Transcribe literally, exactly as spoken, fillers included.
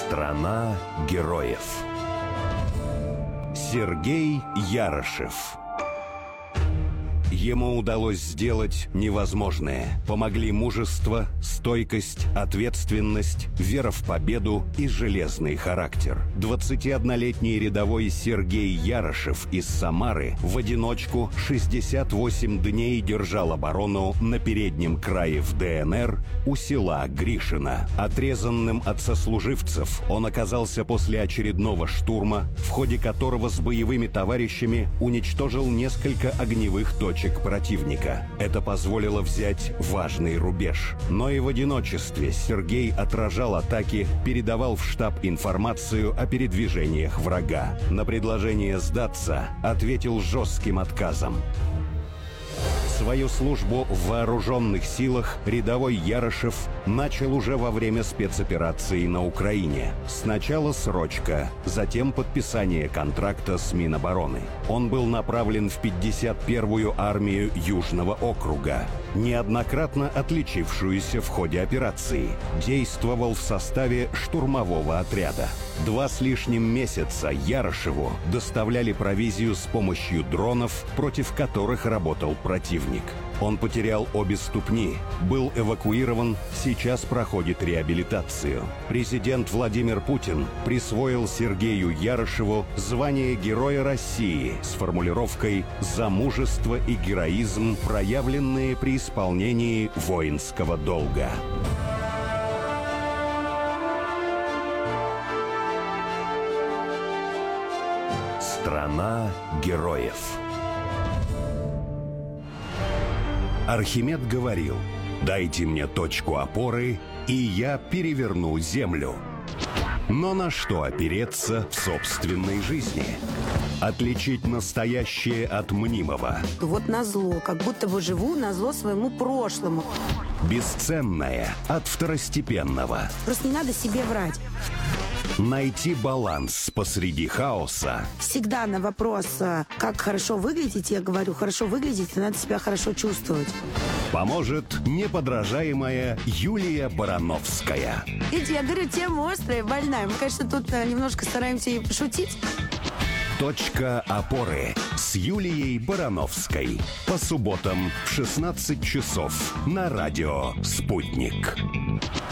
Страна героев. Сергей Ярошев. Ему удалось сделать невозможное. Помогли мужество, стойкость, ответственность, вера в победу и железный характер. двадцатиоднолетний рядовой Сергей Ярошев из Самары в одиночку шестьдесят восемь дней держал оборону на переднем крае в ДНР у села Гришино. Отрезанным от сослуживцев он оказался после очередного штурма, в ходе которого с боевыми товарищами уничтожил несколько огневых точек противника. Это позволило взять важный рубеж. Но и в одиночестве Сергей отражал атаки, передавал в штаб информацию о передвижениях врага. На предложение сдаться ответил жестким отказом. Свою службу в вооруженных силах рядовой Ярошев начал уже во время спецоперации на Украине. Сначала срочка, затем подписание контракта с Минобороны. Он был направлен в пятьдесят первую армию Южного округа, неоднократно отличившуюся в ходе операции. Действовал в составе штурмового отряда. Два с лишним месяца Ярошеву доставляли провизию с помощью дронов, против которых работал противник. Он потерял обе ступни, был эвакуирован, сейчас проходит реабилитацию. Президент Владимир Путин присвоил Сергею Ярошеву звание Героя России с формулировкой «За мужество и героизм, проявленные при исполнении воинского долга». Страна героев. Архимед говорил: «Дайте мне точку опоры, и я переверну землю». Но на что опереться в собственной жизни? Отличить настоящее от мнимого. Вот назло, как будто бы живу назло своему прошлому. Бесценное от второстепенного. Просто не надо себе врать. Найти баланс посреди хаоса. Всегда на вопрос, как хорошо выглядеть, я говорю, хорошо выглядеть, надо себя хорошо чувствовать. Поможет неподражаемая Юлия Барановская. Видите, я говорю, тема острая, больная. Мы, конечно, тут немножко стараемся и пошутить. Точка опоры с Юлией Барановской. По субботам в шестнадцать часов на радио «Спутник».